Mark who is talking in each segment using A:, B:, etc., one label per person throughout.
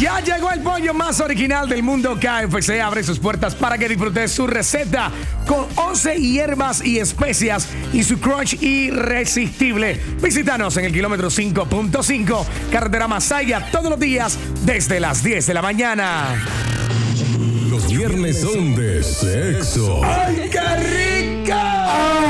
A: Ya llegó el pollo más original del mundo. KFC abre sus puertas para que disfrutes su receta con 11 hierbas y especias y su crunch irresistible. Visítanos en el kilómetro 5.5, carretera Masaya, todos los días desde las 10 de la mañana.
B: Los viernes son de sexo.
A: ¡Ay, qué rica!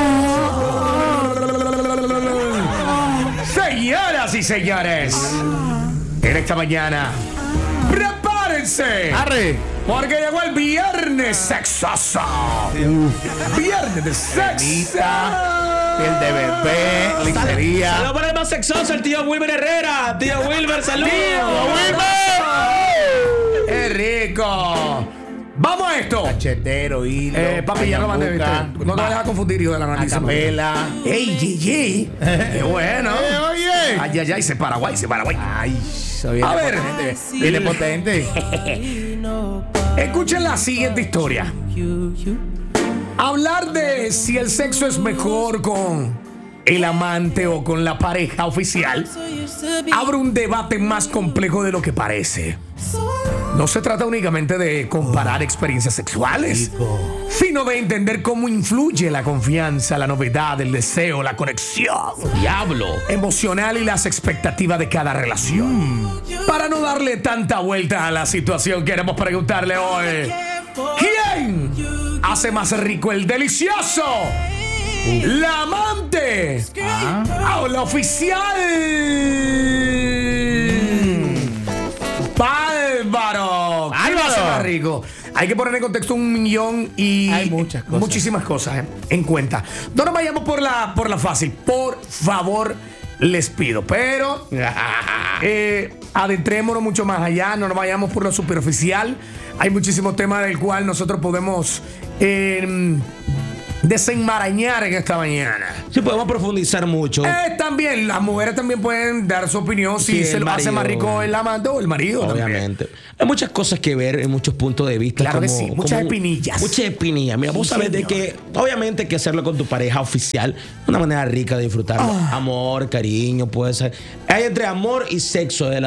A: Señoras y señores, en esta mañana, prepárense.
C: ¡Arre!
A: Porque llegó el viernes sexoso. Viernes de sexo.
C: El de bebé, lencería.
D: Saludos para el más sexoso, el tío Wilmer Herrera. Tío Wilmer, saludos.
A: ¡Qué rico! ¡Vamos a esto!
C: Cachetero, hilo.
A: Papi, ya lo mandé, ¿viste? No te vayas a confundir, hijo de la nariz.
C: Acapela.
A: ¡Ey, Gigi! ¡Qué bueno!
C: Oye.
A: ¡Ay, ay, ay! Se Paraguay, se Paraguay.
C: Ay,
A: A ver.
C: Viene potente.
A: Escuchen la siguiente historia. Hablar de si el sexo es mejor con el amante o con la pareja oficial abre un debate más complejo de lo que parece. No se trata únicamente de comparar experiencias sexuales, sino de entender cómo influye la confianza, la novedad, el deseo, la conexión emocional y las expectativas de cada relación. Para no darle tanta vuelta a la situación, queremos preguntarle hoy: ¿quién hace más rico el delicioso? ¿La amante o la oficial? ¡Bárbaro! ¿Quién hace más rico? Hay que poner en contexto 1.000.000 y
C: hay muchas cosas.
A: muchísimas cosas en cuenta. No nos vayamos por la fácil. Por favor, les pido. Pero adentrémonos mucho más allá. No nos vayamos por lo superficial. Hay muchísimos temas del cual nosotros podemos desenmarañar en esta mañana.
D: Sí, podemos profundizar mucho.
A: También, las mujeres también pueden dar su opinión si
D: Sí,
A: se
D: el
A: lo hace
D: marido.
A: más rico el amante o el marido.
D: Obviamente. Hay muchas cosas que ver en muchos puntos de vista.
A: Claro que sí, muchas espinillas.
D: Muchas espinillas. Mira, vos
A: Sí,
D: sabés de
A: señor.
D: que, obviamente, hay que hacerlo con tu pareja oficial. Una manera rica de disfrutarlo. Amor, cariño, puede ser. Hay entre amor y sexo de la